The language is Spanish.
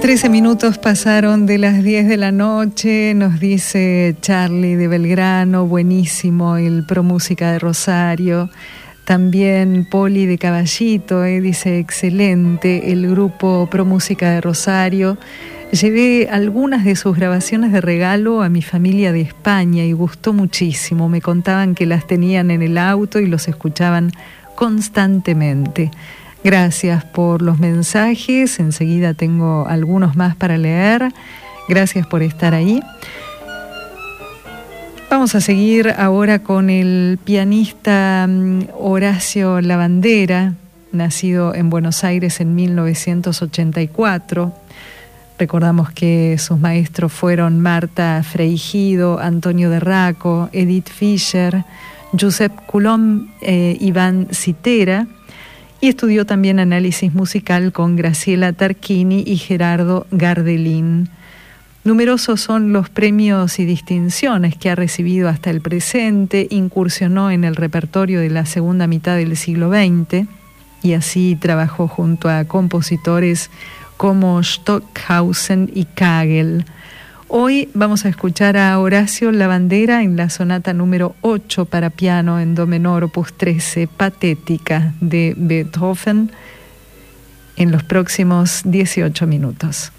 13 minutos pasaron de las 10 de la noche, nos dice Charlie de Belgrano, buenísimo el Pro Música de Rosario. También Poli de Caballito dice, excelente el grupo Pro Música de Rosario. Llevé algunas de sus grabaciones de regalo a mi familia de España y gustó muchísimo. Me contaban que las tenían en el auto y los escuchaban constantemente. Gracias por los mensajes, enseguida tengo algunos más para leer. Gracias por estar ahí. Vamos a seguir ahora con el pianista Horacio Lavandera, nacido en Buenos Aires en 1984. Recordamos que sus maestros fueron Marta Freigido, Antonio de Raco, Edith Fischer, Josep Coulomb, Iván Citera, y estudió también análisis musical con Graciela Tarquini y Gerardo Gardelín. Numerosos son los premios y distinciones que ha recibido hasta el presente. Incursionó en el repertorio de la segunda mitad del siglo XX y así trabajó junto a compositores como Stockhausen y Kagel. Hoy vamos a escuchar a Horacio Lavandera en la sonata número 8 para piano en do menor, opus 13, Patética, de Beethoven, en los próximos 18 minutos.